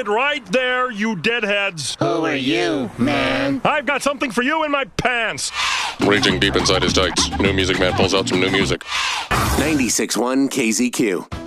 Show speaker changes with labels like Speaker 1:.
Speaker 1: it right there, you deadheads.
Speaker 2: Who are you, man?
Speaker 1: I've got something for you in my pants.
Speaker 3: Raging deep inside his tights, New Music Man pulls out some new music.
Speaker 4: 96.1 KZQ.